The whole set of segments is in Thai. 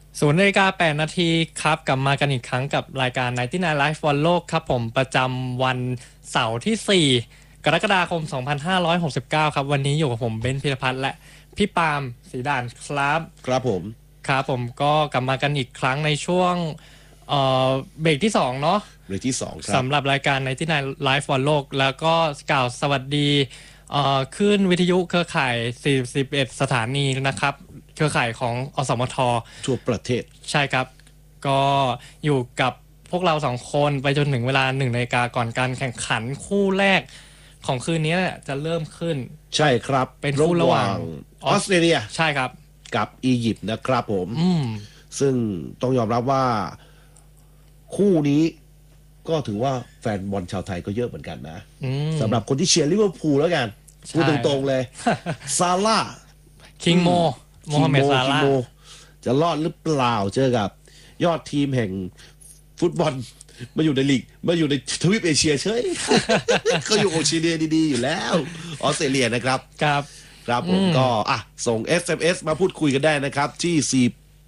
0:08 น.ครับกลับมากันอีกครั้งกับรายการ99 Live บอลโลกครับผมประจำวันเสาร์ที่ 4 กรกฎาคม 2569 ครับวันนี้อยู่กับผมเบนซ์ พิรพัฒน์และพี่ปาล์มศรีด่านครับครับผมครับผมก็กลับมากันอีกครั้งในช่วงเบรกที่ 2 เนาะเบรกที่2ครับสำหรับรายการ99 Live บอลโลกแล้วก็กล่าวสวัสดีขึ้นวิทยุเครือข่าย41 สถานีนะครับเครือข่ายของอสมททั่วประเทศใช่ครับก็อยู่กับพวกเราสองคนไปจนถึงเวลา1 นาฬิกาก่อนการแข่งขันคู่แรกของคืนนี้จะเริ่มขึ้นใช่ครับเป็นคู่ระหว่างออสเตรเลียใช่ครับกับอียิปต์นะครับผมซึ่งต้องยอมรับว่าคู่นี้ก็ถือว่าแฟนบอลชาวไทยก็เยอะเหมือนกันนะสำหรับคนที่เชียร์ลิเวอร์พูลแล้วกันพูดตรงๆเลยซาร่าคิงโมโมฮัมเหม็ดซาร่าจะรอดหรือเปล่าเจอกับยอดทีมแห่งฟุตบอลมาอยู่ในลีกมาอยู่ในทวีปเอเชียเฉย ก็อยู่โอเชียดีๆอยู่แล้วออสเตรเลียนะครับครับผมก็ส่ง SMS มาพูดคุยกันได้นะครับที่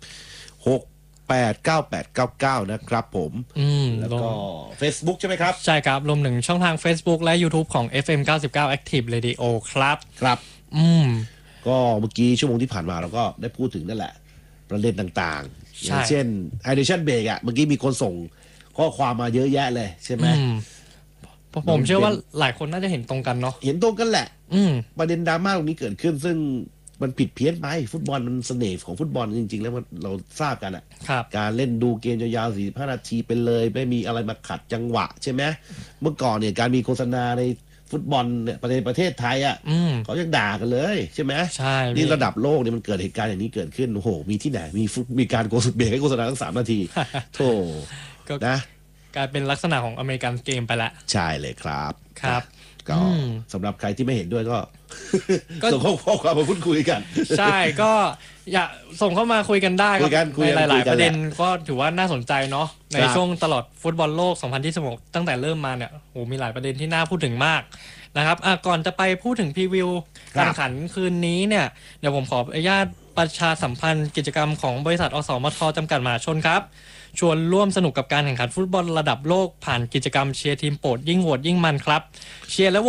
4689899นะครับผมแล้วก็ Facebook ใช่ไหมครับใช่ครับรวมถึงช่องทาง Facebook และ YouTube ของ FM 99 Active Radio ครับก็เมื่อกี้ชั่วโมงที่ผ่านมาเราก็ได้พูดถึงนั่นแหละประเด็นต่างๆอย่างเช่น Hydration Break เมื่อกี้มีคนส่งข้อความมาเยอะแยะเลยใช่ไหมผมเชื่อว่าหลายคนน่าจะเห็นตรงกันเนาะเห็นตรงกันแหละประเด็นดราม่าตรงนี้เกิดขึ้นซึ่งมันผิดเพี้ยนไปฟุตบอลมันเสน่ห์ของฟุตบอลจริงๆแล้วเราทราบกันการเล่นดูเกมยาวๆ45 นาทีไปเลยไม่มีอะไรมาขัดจังหวะใช่ไหมเมื่อก่อนเนี่ยการมีโฆษณาในฟุตบอลเนี่ยประเทศไทยเขายังด่ากันเลยใช่ไหมใช่นี่ระดับโลกเนี่ยมันเกิดเหตุการณ์อย่างนี้เกิดขึ้นโอ้โหมีที่ไหนมีการโฆษณาเบรกให้โฆษณาตั้ง3 นาทีโธ่นะกลายเป็นลักษณะของอเมริกันเกมไปละใช่เลยครับก็สำหรับใครที่ไม่เห็นด้วยก็ส่งข้อความมาพูดคุยกันใช่ก็อย่าส่งเข้ามาคุยกันได้ในหลายประเด็นก็ถือว่าน่าสนใจเนาะในช่วงตลอดฟุตบอลโลก2026ตั้งแต่เริ่มมาเนี่ยโหมีหลายประเด็นที่น่าพูดถึงมากนะครับก่อนจะไปพูดถึงพรีวิวการแข่งขันคืนนี้เนี่ยเดี๋ยวผมขออนุญาตประชาสัมพันธ์กิจกรรมของบริษัทอสมทจำกัดมหาชนครับชวนร่วมสนุกกับการแข่งขันฟุตบอลระดับโลกผ่านกิจกรรมเชียร์ทีมโปรดยิ่งโหวตยิ่งมันครับเชียร์และ